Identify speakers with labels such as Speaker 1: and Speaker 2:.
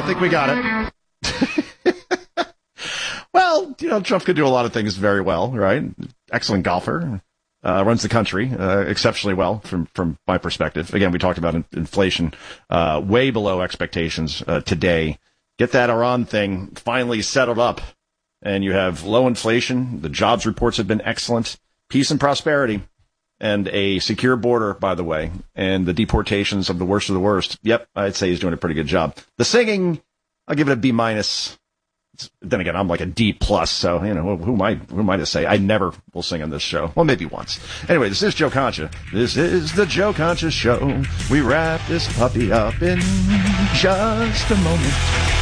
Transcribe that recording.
Speaker 1: think we got it. Well, Trump could do a lot of things very well, right? Excellent golfer. Runs the country exceptionally well from my perspective. Again, we talked about inflation way below expectations today. Get that Iran thing finally settled up, and you have low inflation. The jobs reports have been excellent. Peace and prosperity, and a secure border, by the way, and the deportations of the worst. Yep, I'd say he's doing a pretty good job. The singing, I'll give it a B-. Then again, I'm like a D+, so, who am I to say? I never will sing on this show. Well, maybe once. Anyway, this is Joe Concha. This is the Joe Concha Show. We wrap this puppy up in just a moment.